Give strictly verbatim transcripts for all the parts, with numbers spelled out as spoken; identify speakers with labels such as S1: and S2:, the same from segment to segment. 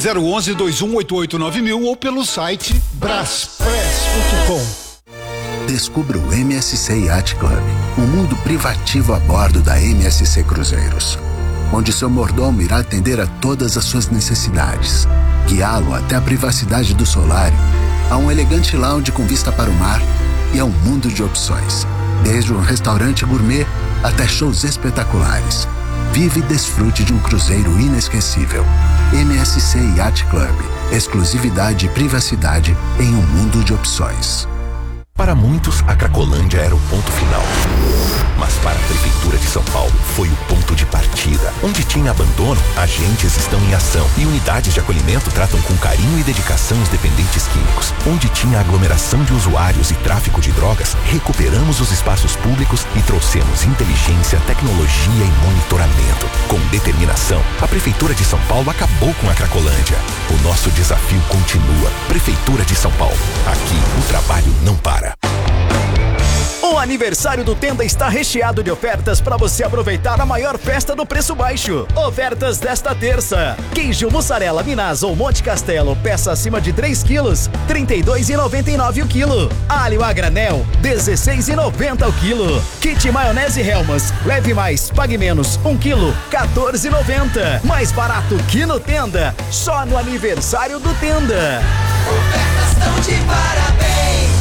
S1: zero um um, dois um oito oito nove mil ou pelo site braspress ponto com.
S2: Descubra o M S C Yacht Club, um mundo privativo a bordo da M S C Cruzeiros, onde seu mordomo irá atender a todas as suas necessidades, guiá-lo até a privacidade do solário, a um elegante lounge com vista para o mar e a um mundo de opções, desde um restaurante gourmet até shows espetaculares. Vive e desfrute de um cruzeiro inesquecível. M S C Yacht Club, exclusividade e privacidade em um mundo de opções.
S3: Para muitos, a Cracolândia era o ponto final. Mas para a Prefeitura de São Paulo, foi o ponto de partida. Onde tinha abandono, agentes estão em ação e unidades de acolhimento tratam com carinho e dedicação os dependentes químicos. Onde tinha aglomeração de usuários e tráfico de drogas, recuperamos os espaços públicos e trouxemos inteligência, tecnologia e monitoramento. Com determinação, a Prefeitura de São Paulo acabou com a Cracolândia. O nosso desafio continua. Prefeitura de São Paulo. Aqui, o trabalho não para.
S4: O aniversário do Tenda está recheado de ofertas para você aproveitar a maior festa do preço baixo. Ofertas desta terça: queijo mussarela Minas ou Monte Castelo, peça acima de três quilos, trinta e dois reais e noventa e nove centavos o quilo. Alho a granel, dezesseis reais e noventa centavos o quilo. Kit maionese Hellmann's, leve mais, pague menos, um quilo, quatorze reais e noventa centavos. Mais barato que no Tenda, só no aniversário do Tenda.
S5: Ofertas tão de parabéns.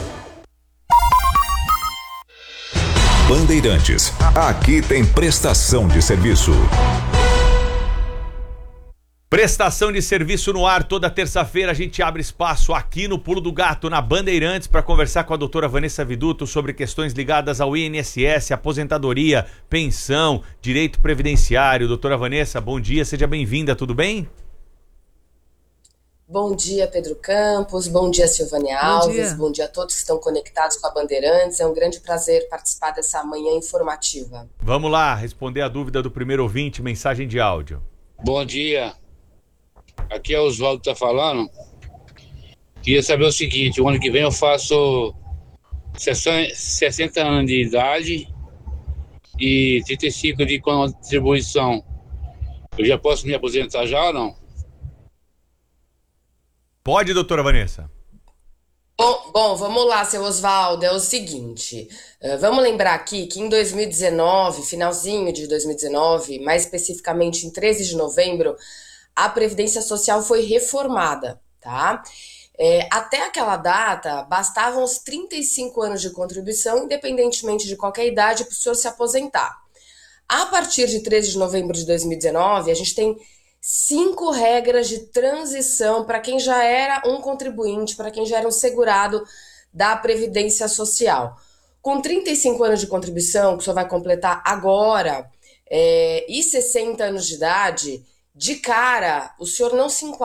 S6: Bandeirantes, aqui tem prestação de serviço.
S7: Prestação de serviço no ar. Toda terça-feira a gente abre espaço aqui no Pulo do Gato, na Bandeirantes, para conversar com a doutora Vanessa Viduto sobre questões ligadas ao I N S S, aposentadoria, pensão, direito previdenciário. Doutora Vanessa, bom dia, seja bem-vinda, tudo bem?
S8: Bom dia, Pedro Campos, bom dia, Silvânia Alves, bom dia a todos que estão conectados com a Bandeirantes. É um grande prazer participar dessa manhã informativa.
S7: Vamos lá, responder a dúvida do primeiro ouvinte, mensagem de áudio.
S9: Bom dia, aqui é o Oswaldo que tá falando. Queria saber o seguinte: o ano que vem eu faço sessenta anos de idade e trinta e cinco de contribuição. Eu já posso me aposentar já ou não?
S7: Pode, doutora Vanessa.
S8: Bom, bom, vamos lá, seu Oswaldo, é o seguinte, uh, vamos lembrar aqui que em dois mil e dezenove, finalzinho de dois mil e dezenove, mais especificamente em treze de novembro, a Previdência Social foi reformada, tá? É, até aquela data, bastavam os trinta e cinco anos de contribuição, independentemente de qualquer idade, para o senhor se aposentar. A partir de treze de novembro de dois mil e dezenove, a gente tem cinco regras de transição para quem já era um contribuinte, para quem já era um segurado da Previdência Social. Com trinta e cinco anos de contribuição, que o senhor vai completar agora, é, e sessenta anos de idade, de cara, o senhor não se enquadra